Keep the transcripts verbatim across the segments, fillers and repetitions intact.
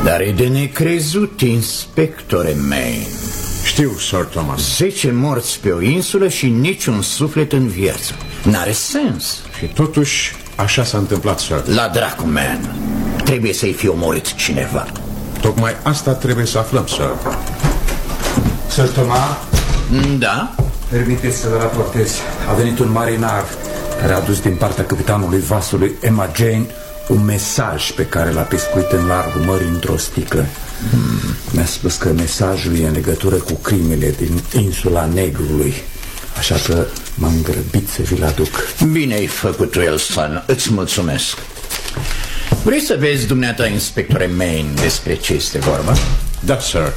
Dar e de necrezut, inspectore Main. Știu, Sir Thomas. Zece morți pe o insulă și niciun suflet în viață. N-are sens. Și totuși așa s-a întâmplat, Sir. La dracu, man. Trebuie să-i fie omorât cineva. Tocmai asta trebuie să aflăm, Sir. Sir Thomas? Da? Permiteți să vă raportez. A venit un marinar care a adus din partea capitanului vasului Emma Jane un mesaj pe care l-a pescuit în largul mării într-o sticlă. hmm. Mi-a spus că mesajul e în legătură cu crimele din insula Negrului, așa că m-am grăbit să vi-l aduc. Bine ai făcut, Wilson, îți mulțumesc. Vrei să vezi, dumneata, inspectore Main, despre ce este vorba? Da, Sir.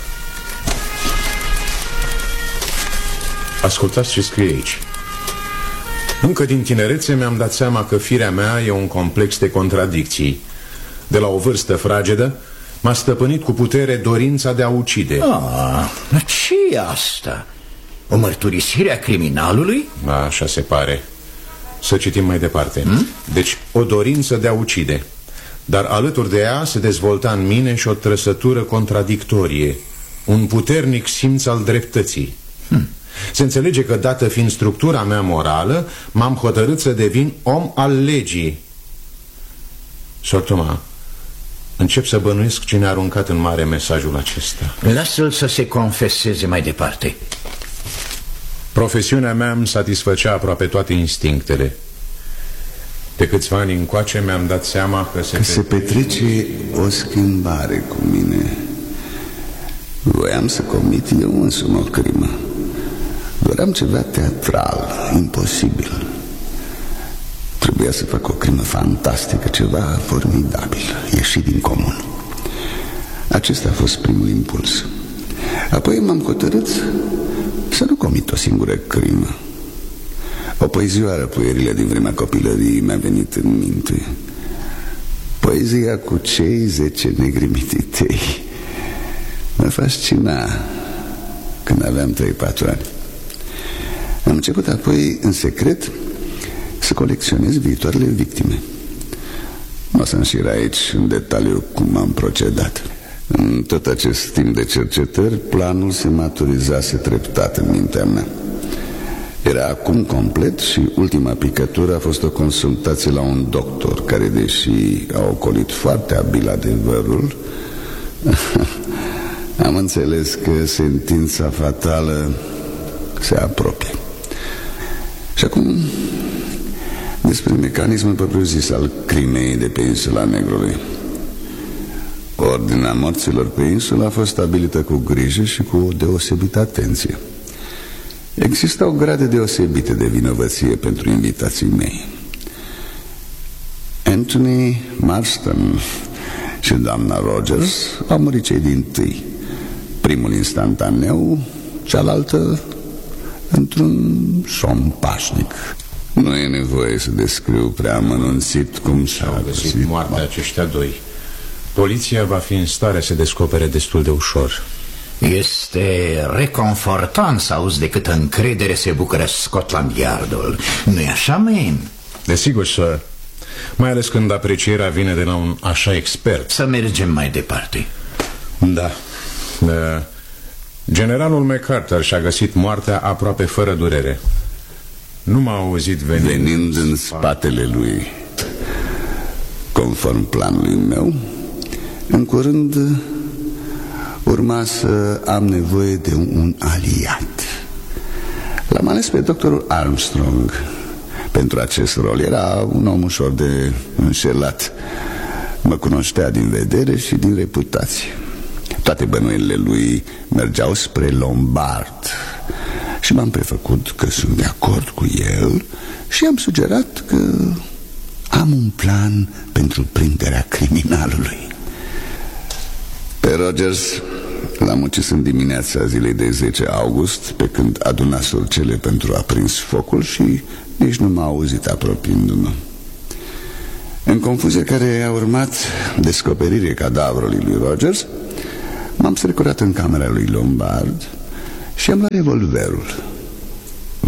Ascultați ce scrie aici. Încă din tinerețe mi-am dat seama că firea mea e un complex de contradicții. De la o vârstă fragedă m-a stăpânit cu putere dorința de a ucide. Ah, ce e asta? O mărturisire a criminalului? Așa se pare. Să citim mai departe. hmm? Deci, o dorință de a ucide. Dar alături de ea se dezvolta în mine și o trăsătură contradictorie, un puternic simț al dreptății. hmm. Se înțelege că, dată fiind structura mea morală, m-am hotărât să devin om al legii. Sir Thomas, încep să bănuiesc cine a aruncat în mare mesajul acesta. Lasă-l să se confeseze mai departe. Profesiunea mea îmi satisfăcea aproape toate instinctele. De câțiva ani încoace mi-am dat seama că se, că se petrece o schimbare cu mine. Voiam să comit eu însumi o crimă. Doream ceva teatral, imposibil. Trebuia să fac o crimă fantastică, ceva formidabil, ieșit din comun. Acesta a fost primul impuls. Apoi m-am hotărât să nu comit o singură crimă. O poezioară puierilă din vremea copilăriei mi-a venit în minte. Poezia cu cei zece negri mititei. Mă fascina când aveam trei patru ani. Am început apoi, în secret, să colecționez viitoarele victime. Nu o să înșir aici în detaliu cum am procedat. În tot acest timp de cercetări, planul se maturizase treptat în mintea mea. Era acum complet și ultima picătură a fost o consultație la un doctor care, deși a ocolit foarte abil adevărul, am înțeles că sentința fatală se apropie. Și acum despre mecanismul propriu-zis al crimei de pe insula Negrului. Ordinea morților pe insulă a fost stabilită cu grijă și cu deosebită atenție. Existau grade deosebite de vinovăție pentru invitații mei. Anthony Marston și doamna Rogers au murit cei dintâi. Primul instantaneu, cealaltă într-un somn pașnic. Nu e nevoie să descriu prea amănunțit cum s-a găsit moartea aceștia doi. Poliția va fi în stare să descopere destul de ușor. Este reconfortant să auzi de câtă încredere se bucură Scotland Yardul. Nu-i așa, Main? Desigur, sir. Mai ales când aprecierea vine de la un așa expert. Să mergem mai departe. Da, da. Generalul MacArthur și-a găsit moartea aproape fără durere. Nu m-a auzit venind, venind în spatele lui. Conform planului meu, în curând urma să am nevoie de un aliat. L-am ales pe doctorul Armstrong. Pentru acest rol era un om ușor de înșelat. Mă cunoștea din vedere și din reputație. Toate bănuielile lui mergeau spre Lombard și m-am prefăcut că sunt de acord cu el și am sugerat că am un plan pentru prinderea criminalului. Pe Rogers l-am ucis în dimineața zilei de zece august, pe când aduna surcele pentru a prins focul și nici nu m-a auzit apropiindu-mă. În confuzia care a urmat descoperirii cadavrului lui Rogers, m-am strecurat în camera lui Lombard și am luat revolverul.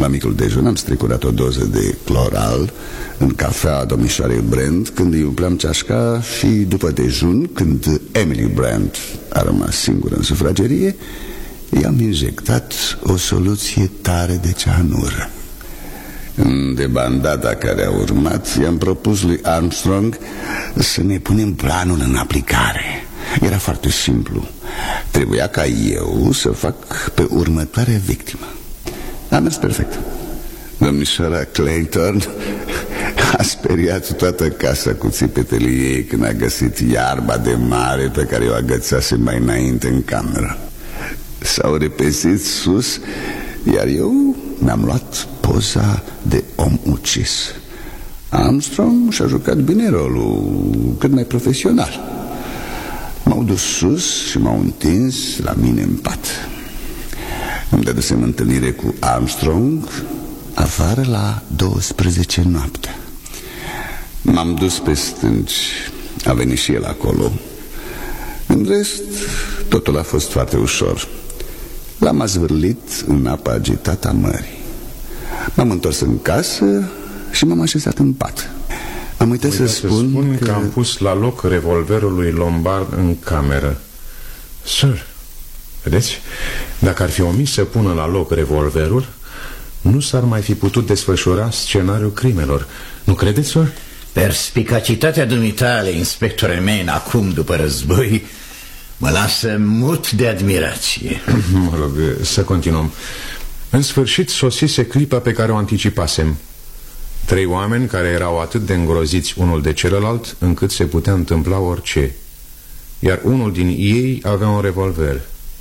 La micul dejun am strecurat o doză de cloral în cafea a domnișoarei Brand când îi umpleam ceașca și după dejun, când Emily Brand a rămas singură în sufragerie, i-am injectat o soluție tare de cianură. În debandada care a urmat, i-am propus lui Armstrong să ne punem planul în aplicare. Era foarte simplu. Trebuia ca eu să fac pe următoarea victimă. A mers perfect. Domnișoara Clayton a speriat toată casa cu țipetele ei când a găsit iarba de mare pe care o agățase mai înainte în cameră. S-au repesit sus, iar eu mi-am luat poza de om ucis. Armstrong și-a jucat bine rolul, cât mai profesional. M-au dus sus și m-au întins la mine în pat. Îmi dădusem întâlnire cu Armstrong afară la douăsprezece noaptea. M-am dus pe stânci, a venit și el acolo. În rest, totul a fost foarte ușor. L-am azvârlit în apa agitată a mării. M-am întors în casă și m-am așezat în pat. Am uitat să spun, spun că... că am pus la loc revolverul lui Lombard în cameră. Sir, vedeți? Dacă ar fi omis să pună la loc revolverul, nu s-ar mai fi putut desfășura scenariul crimelor. Nu credeți, sir? Perspicacitatea dumitale, inspectore Main, acum după război, mă lasă mut de admirație. Mă rog, să continuăm. În sfârșit sosise clipa pe care o anticipasem. Trei oameni care erau atât de îngroziți unul de celălalt încât se putea întâmpla orice. Iar unul din ei avea un revolver.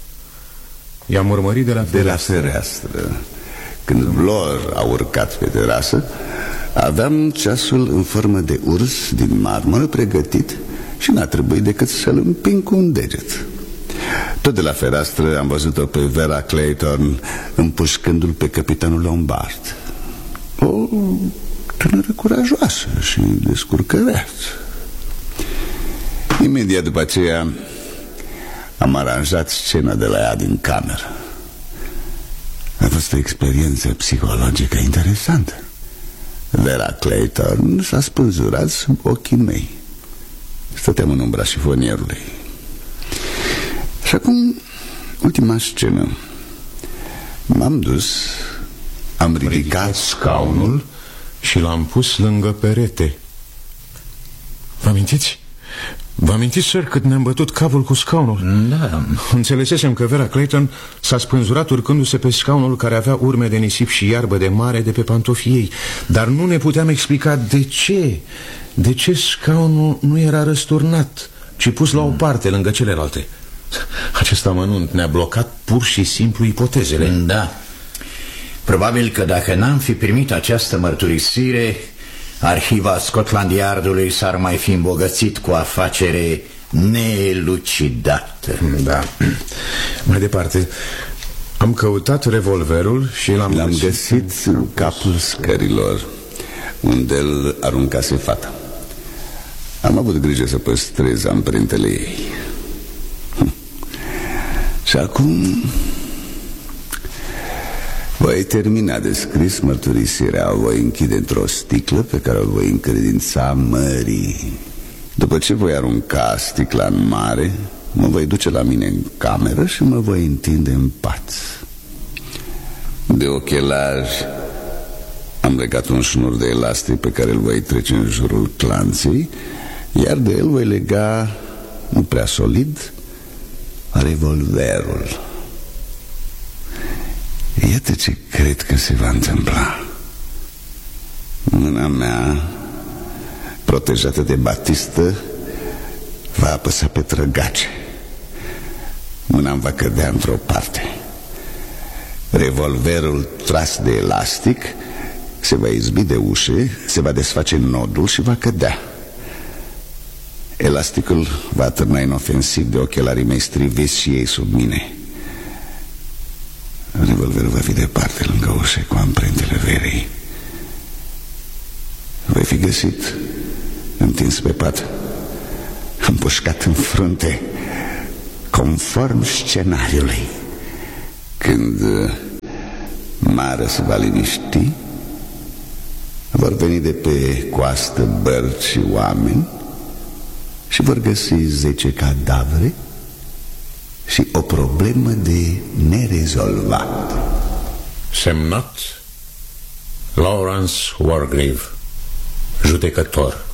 I-am urmărit de la de la fereastră. fereastră. Când Blor a urcat pe terasă, aveam ceasul în formă de urs din marmură pregătit și n-a trebuit decât să-l împing cu un deget. Tot de la fereastră am văzut-o pe Vera Clayton împușcându-l pe capitanul Lombard. O tânără curajoasă și descurcăreață. Imediat după aceea am aranjat scena de la ea din cameră. A fost o experiență psihologică interesantă. Vera Clayton s-a spânzurat sub ochii mei. Stăteam în umbra șifonierului. Și acum, ultima scenă. M-am dus, am ridicat, ridicat scaunul și l-am pus lângă perete. Vă amintiți? Vă amintiți, sir, cât ne-am bătut capul cu scaunul? Da. Înțelesesem că Vera Clayton s-a spânzurat urcându-se pe scaunul care avea urme de nisip și iarbă de mare de pe pantofii ei. Dar nu ne puteam explica de ce. De ce scaunul nu era răsturnat, ci pus la o parte lângă celelalte. Acest amănunt ne-a blocat pur și simplu ipotezele. Da. Probabil că dacă n-am fi primit această mărturisire, arhiva Scotland Yardului s-ar mai fi îmbogățit cu o afacere neelucidată. Da. Mai departe, am căutat revolverul și l-am L-am găsit, găsit în capul scărilor, unde îl aruncase fata. Am avut grijă să păstrez amprentele ei. Și acum voi termina de scris mărturisirea. O voi închide într-o sticlă pe care o voi încredința mării. După ce voi arunca sticla în mare, mă voi duce la mine în cameră și mă voi întinde în pat. De ochelari am legat un șnur de elastic pe care îl voi trece în jurul clanței, iar de el voi lega, nu prea solid, revolverul. Iată ce cred că se va întâmpla. Mâna mea, protejată de batistă, va apăsa pe trăgace. Mâna îmi va cădea într-o parte. Revolverul tras de elastic se va izbi de ușe, se va desface nodul și va cădea. Elasticul va târna inofensiv de ochelarii mei striviți și ei sub mine. Revolverul va fi departe lângă ușe cu amprentele Verei. Voi fi găsit întins pe pat, împușcat în frunte, conform scenariului. Când Marea se va liniști, vor veni de pe coastă bărci și oameni și vor găsi zece cadavre și o problemă de nerezolvat. Semnat Lawrence Wargrave, judecător.